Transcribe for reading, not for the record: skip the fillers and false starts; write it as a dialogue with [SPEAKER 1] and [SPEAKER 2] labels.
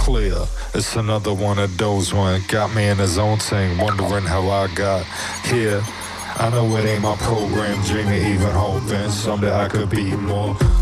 [SPEAKER 1] clear. It's another one of those one. Got me in his own thing, wondering how I got here. I know it ain't my program, dreaming, even hoping someday I could be more.